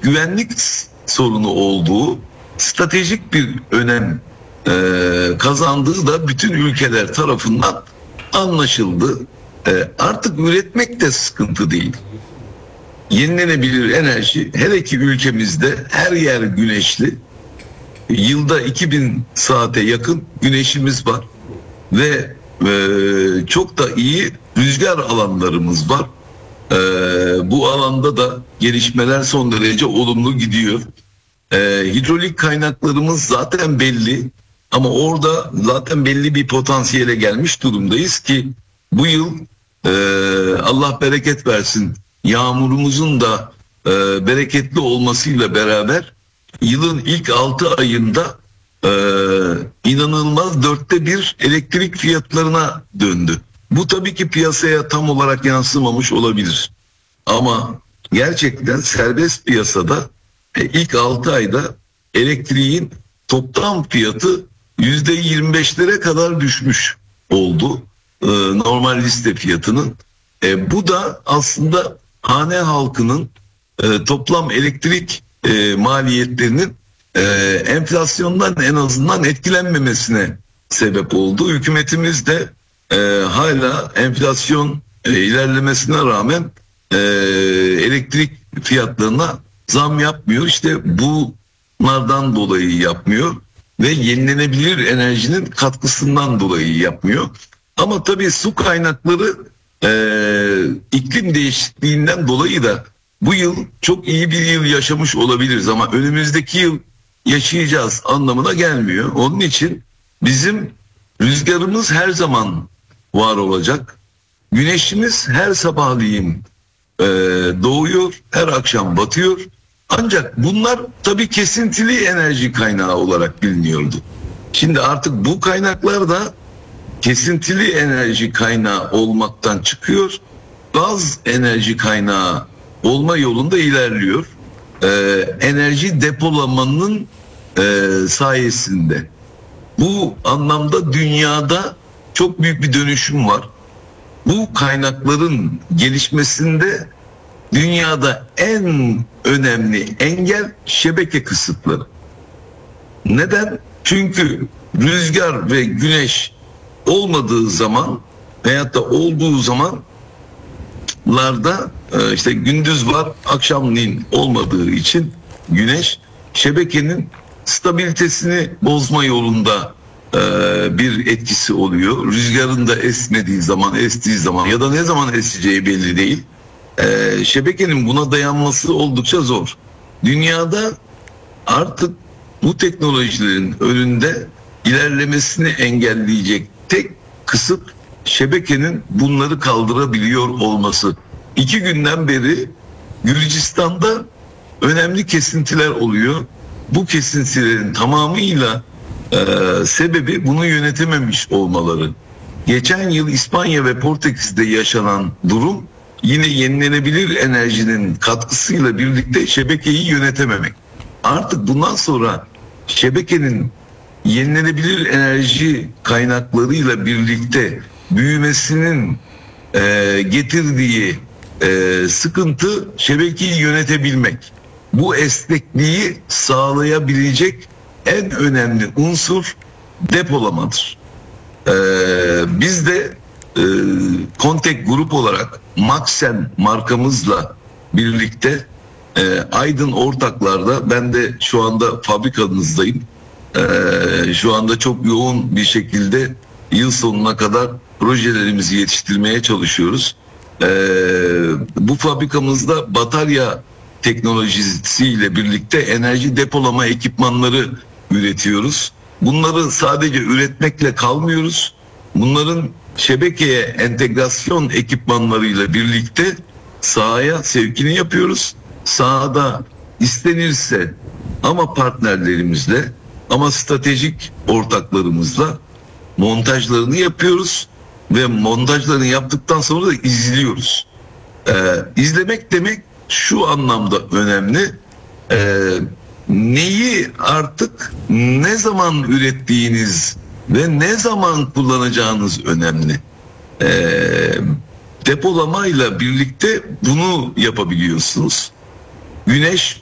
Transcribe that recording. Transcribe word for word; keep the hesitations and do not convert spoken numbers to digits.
güvenlik sorunu olduğu, stratejik bir önem e, kazandığı da bütün ülkeler tarafından anlaşıldı. E, artık üretmek de sıkıntı değil. Yenilenebilir enerji, hele ki ülkemizde her yer güneşli. Yılda iki bin saate yakın güneşimiz var ve e, çok da iyi rüzgar alanlarımız var. E, bu alanda da gelişmeler son derece olumlu gidiyor. E, hidrolik kaynaklarımız zaten belli ama orada zaten belli bir potansiyele gelmiş durumdayız ki bu yıl e, Allah bereket versin, yağmurumuzun da e, bereketli olmasıyla beraber yılın ilk altı ayında e, inanılmaz dörtte bir elektrik fiyatlarına döndü. Bu tabii ki piyasaya tam olarak yansımamış olabilir. Ama gerçekten serbest piyasada e, ilk altı ayda elektriğin toplam fiyatı yüzde yirmi beşlere kadar düşmüş oldu. E, normal liste fiyatının. E, bu da aslında hane halkının e, toplam elektrik e, maliyetlerinin e, enflasyondan en azından etkilenmemesine sebep oldu. Hükümetimiz de e, hala enflasyon e, ilerlemesine rağmen e, elektrik fiyatlarına zam yapmıyor. İşte bunlardan dolayı yapmıyor ve yenilenebilir enerjinin katkısından dolayı yapmıyor. Ama tabii su kaynakları e, iklim değişikliğinden dolayı da bu yıl çok iyi bir yıl yaşamış olabiliriz ama önümüzdeki yıl yaşayacağız anlamına gelmiyor. Onun için bizim rüzgarımız her zaman var olacak. Güneşimiz her sabahleyin e, doğuyor, her akşam batıyor. Ancak bunlar tabii kesintili enerji kaynağı olarak biliniyordu. Şimdi artık bu kaynaklar da kesintili enerji kaynağı olmaktan çıkıyor. Gaz enerji kaynağı olma yolunda ilerliyor. Ee, enerji depolamanın e, sayesinde. Bu anlamda dünyada çok büyük bir dönüşüm var. Bu kaynakların gelişmesinde dünyada en önemli engel şebeke kısıtları. Neden? Çünkü rüzgar ve güneş olmadığı zaman veyahut da olduğu zamanlarda işte gündüz var, akşamleyin olmadığı için güneş şebekenin stabilitesini bozma yolunda bir etkisi oluyor. Rüzgarın da esmediği zaman, estiği zaman ya da ne zaman eseceği belli değil. Şebekenin buna dayanması oldukça zor. Dünyada artık bu teknolojilerin önünde ilerlemesini engelleyecek tek kısıt şebekenin bunları kaldırabiliyor olması. İki günden beri Gürcistan'da önemli kesintiler oluyor. Bu kesintilerin tamamıyla e, sebebi bunu yönetememiş olmaları. Geçen yıl İspanya ve Portekiz'de yaşanan durum yine yenilenebilir enerjinin katkısıyla birlikte şebekeyi yönetememek. Artık bundan sonra şebekenin yenilenebilir enerji kaynaklarıyla birlikte büyümesinin e, getirdiği e, sıkıntı şebekeyi yönetebilmek. Bu esnekliği sağlayabilecek en önemli unsur depolamadır. E, biz de e, Kontek Grup olarak Maxen markamızla birlikte e, Aydın Ortaklar'da, ben de şu anda fabrikanızdayım. Ee, şu anda çok yoğun bir şekilde yıl sonuna kadar projelerimizi yetiştirmeye çalışıyoruz. Ee, bu fabrikamızda batarya teknolojisiyle birlikte enerji depolama ekipmanları üretiyoruz. Bunları sadece üretmekle kalmıyoruz. Bunların şebekeye entegrasyon ekipmanlarıyla birlikte sahaya sevkini yapıyoruz. Sahada istenirse ama partnerlerimizle ama stratejik ortaklarımızla montajlarını yapıyoruz ve montajlarını yaptıktan sonra da izliyoruz. Ee, izlemek demek şu anlamda önemli. Ee, neyi artık ne zaman ürettiğiniz ve ne zaman kullanacağınız önemli. Ee, depolamayla birlikte bunu yapabiliyorsunuz. Güneş